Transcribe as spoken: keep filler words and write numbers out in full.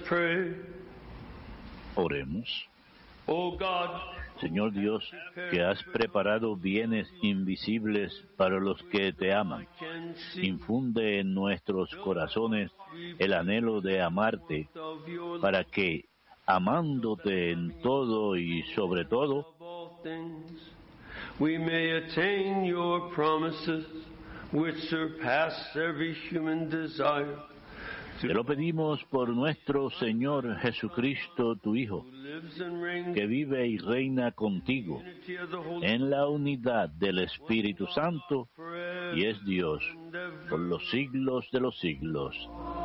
pray. Oremos. O God, Señor Dios, que has preparado bienes invisibles para los que te aman, infunde en nuestros corazones el anhelo de amarte, para que, amándote en todo y sobre todo, we may attain your promises, which surpass every human desire. te lo pedimos por nuestro Señor Jesucristo, tu Hijo, que vive y reina contigo en la unidad del Espíritu Santo y es Dios por los siglos de los siglos.